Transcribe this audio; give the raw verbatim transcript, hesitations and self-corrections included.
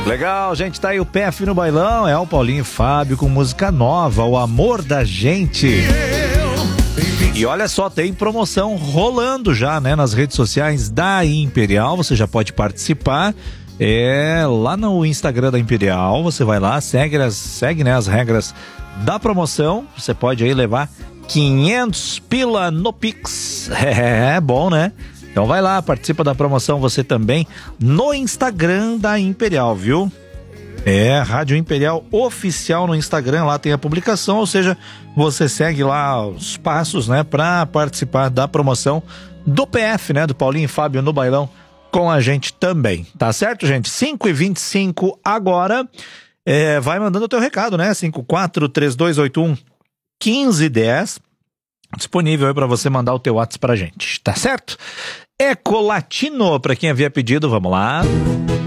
Legal, gente, tá aí o P F no bailão, é o Paulinho e Fábio com música nova, O Amor da Gente. E olha só, tem promoção rolando já, né, nas redes sociais da Imperial, você já pode participar, é, lá no Instagram da Imperial, você vai lá, segue, as, segue né, as regras da promoção, você pode aí levar quinhentos pila no Pix, é, é bom, né? Então vai lá, participa da promoção você também no Instagram da Imperial, viu? É, Rádio Imperial Oficial no Instagram, lá tem a publicação, ou seja, você segue lá os passos, né, para participar da promoção do P F, né, do Paulinho e Fábio no bailão com a gente também, tá certo, gente? cinco e vinte e cinco agora, é, vai mandando o teu recado, né, cinco quatro três dois oito um um cinco um zero, disponível aí para você mandar o teu WhatsApp pra gente, tá certo? Ecolatino, para quem havia pedido, vamos lá.